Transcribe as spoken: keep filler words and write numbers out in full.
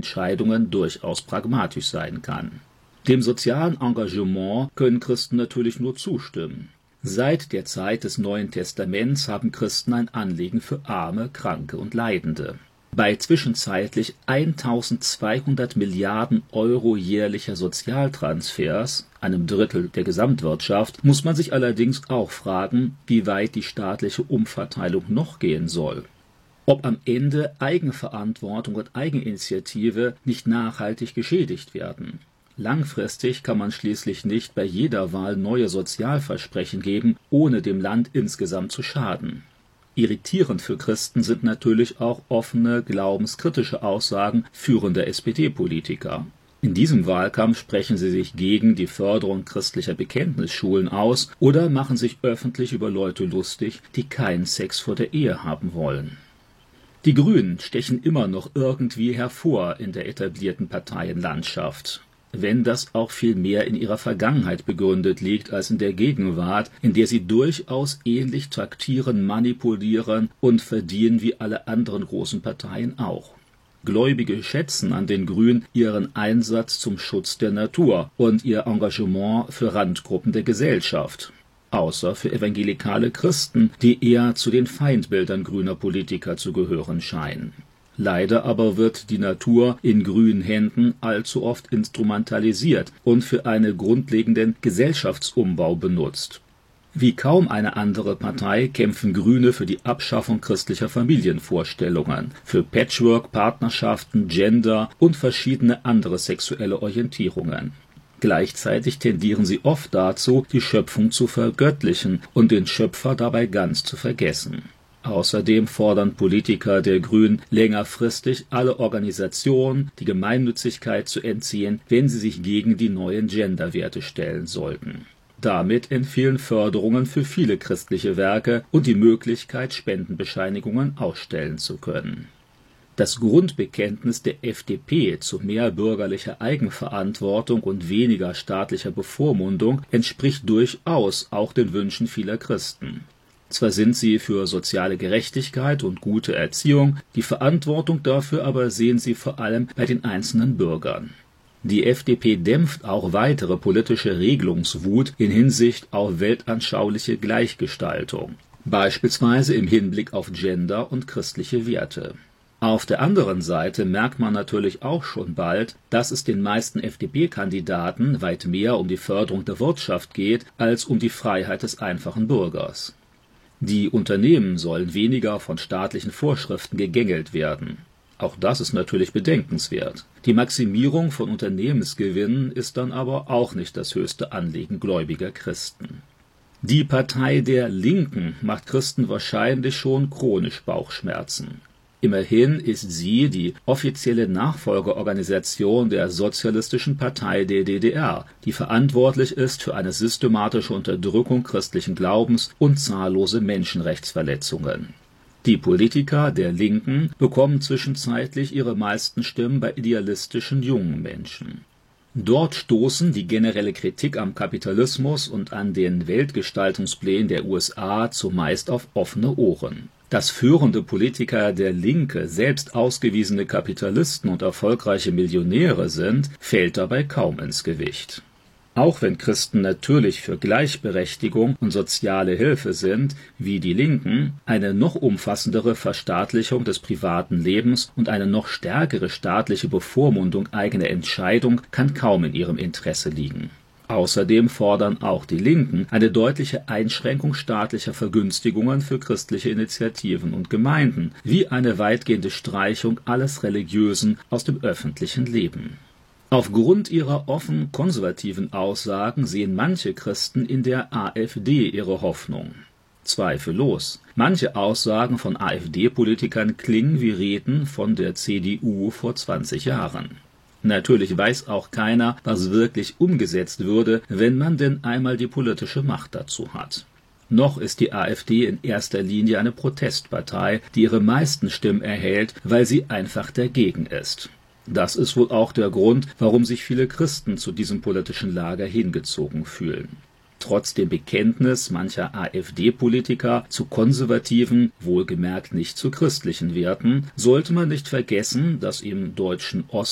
Entscheidungen durchaus pragmatisch sein kann. Dem sozialen Engagement können Christen natürlich nur zustimmen. Seit der Zeit des Neuen Testaments haben Christen ein Anliegen für Arme, Kranke und Leidende. Bei zwischenzeitlich eintausendzweihundert Milliarden Euro jährlicher Sozialtransfers, einem Drittel der Gesamtwirtschaft, muss man sich allerdings auch fragen, wie weit die staatliche Umverteilung noch gehen soll. Ob am Ende Eigenverantwortung und Eigeninitiative nicht nachhaltig geschädigt werden. Langfristig kann man schließlich nicht bei jeder Wahl neue Sozialversprechen geben, ohne dem Land insgesamt zu schaden. Irritierend für Christen sind natürlich auch offene, glaubenskritische Aussagen führender S P D-Politiker. In diesem Wahlkampf sprechen sie sich gegen die Förderung christlicher Bekenntnisschulen aus oder machen sich öffentlich über Leute lustig, die keinen Sex vor der Ehe haben wollen. Die Grünen stechen immer noch irgendwie hervor in der etablierten Parteienlandschaft. Wenn das auch viel mehr in ihrer Vergangenheit begründet liegt als in der Gegenwart, in der sie durchaus ähnlich taktieren, manipulieren und verdienen wie alle anderen großen Parteien auch. Gläubige schätzen an den Grünen ihren Einsatz zum Schutz der Natur und ihr Engagement für Randgruppen der Gesellschaft. Außer für evangelikale Christen, die eher zu den Feindbildern grüner Politiker zu gehören scheinen. Leider aber wird die Natur in grünen Händen allzu oft instrumentalisiert und für einen grundlegenden Gesellschaftsumbau benutzt. Wie kaum eine andere Partei kämpfen Grüne für die Abschaffung christlicher Familienvorstellungen, für Patchwork, Partnerschaften, Gender und verschiedene andere sexuelle Orientierungen. Gleichzeitig tendieren sie oft dazu, die Schöpfung zu vergöttlichen und den Schöpfer dabei ganz zu vergessen. Außerdem fordern Politiker der Grünen längerfristig alle Organisationen, die Gemeinnützigkeit zu entziehen, wenn sie sich gegen die neuen Genderwerte stellen sollten. Damit entfielen Förderungen für viele christliche Werke und die Möglichkeit, Spendenbescheinigungen ausstellen zu können. Das Grundbekenntnis der F D P zu mehr bürgerlicher Eigenverantwortung und weniger staatlicher Bevormundung entspricht durchaus auch den Wünschen vieler Christen. Zwar sind sie für soziale Gerechtigkeit und gute Erziehung, die Verantwortung dafür aber sehen sie vor allem bei den einzelnen Bürgern. Die F D P dämpft auch weitere politische Regelungswut in Hinsicht auf weltanschauliche Gleichgestaltung, beispielsweise im Hinblick auf Gender und christliche Werte. Auf der anderen Seite merkt man natürlich auch schon bald, dass es den meisten F D P-Kandidaten weit mehr um die Förderung der Wirtschaft geht, als um die Freiheit des einfachen Bürgers. Die Unternehmen sollen weniger von staatlichen Vorschriften gegängelt werden. Auch das ist natürlich bedenkenswert. Die Maximierung von Unternehmensgewinnen ist dann aber auch nicht das höchste Anliegen gläubiger Christen. Die Partei der Linken macht Christen wahrscheinlich schon chronisch Bauchschmerzen. Immerhin ist sie die offizielle Nachfolgeorganisation der Sozialistischen Partei der D D R, die verantwortlich ist für eine systematische Unterdrückung christlichen Glaubens und zahllose Menschenrechtsverletzungen. Die Politiker der Linken bekommen zwischenzeitlich ihre meisten Stimmen bei idealistischen jungen Menschen. Dort stoßen die generelle Kritik am Kapitalismus und an den Weltgestaltungsplänen der U S A zumeist auf offene Ohren. Dass führende Politiker der Linke selbst ausgewiesene Kapitalisten und erfolgreiche Millionäre sind, fällt dabei kaum ins Gewicht. Auch wenn Christen natürlich für Gleichberechtigung und soziale Hilfe sind, wie die Linken, eine noch umfassendere Verstaatlichung des privaten Lebens und eine noch stärkere staatliche Bevormundung eigener Entscheidung kann kaum in ihrem Interesse liegen. Außerdem fordern auch die Linken eine deutliche Einschränkung staatlicher Vergünstigungen für christliche Initiativen und Gemeinden, wie eine weitgehende Streichung alles Religiösen aus dem öffentlichen Leben. Aufgrund ihrer offen konservativen Aussagen sehen manche Christen in der AfD ihre Hoffnung. Zweifellos. Manche Aussagen von AfD-Politikern klingen wie Reden von der C D U vor zwanzig Jahren. Natürlich weiß auch keiner, was wirklich umgesetzt würde, wenn man denn einmal die politische Macht dazu hat. Noch ist die AfD in erster Linie eine Protestpartei, die ihre meisten Stimmen erhält, weil sie einfach dagegen ist. Das ist wohl auch der Grund, warum sich viele Christen zu diesem politischen Lager hingezogen fühlen. Trotz dem Bekenntnis mancher AfD-Politiker zu konservativen, wohlgemerkt nicht zu christlichen Werten, sollte man nicht vergessen, dass im deutschen Osten